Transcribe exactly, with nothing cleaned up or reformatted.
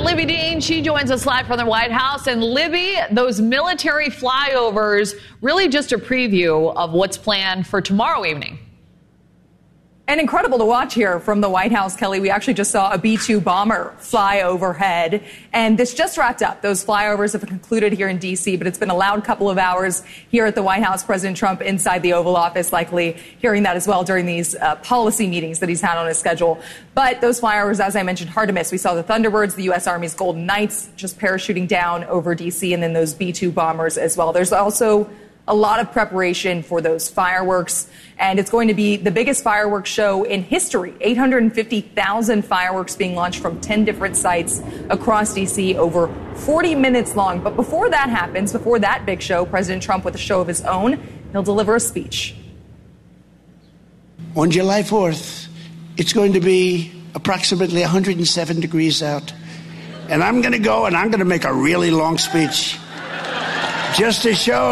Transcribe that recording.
Libby Dean. She joins us live from the White House. And Libby, those military flyovers, really just a preview of what's planned for tomorrow evening. And incredible to watch here from the White House, Kelly. We actually just saw a B two bomber fly overhead. And this just wrapped up. Those flyovers have concluded here in D C, but it's been a loud couple of hours here at the White House. President Trump inside the Oval Office, likely hearing that as well during these uh, policy meetings that he's had on his schedule. But those flyovers, as I mentioned, hard to miss. We saw the Thunderbirds, the U S. Army's Golden Knights, just parachuting down over D C, and then those B two bombers as well. There's also a lot of preparation for those fireworks, and it's going to be the biggest fireworks show in history. eight hundred fifty thousand fireworks being launched from ten different sites across D C, over forty minutes long. But before that happens, before that big show, President Trump, with a show of his own, he'll deliver a speech. On July fourth, it's going to be approximately one hundred seven degrees out, and I'm going to go and I'm going to make a really long speech just to show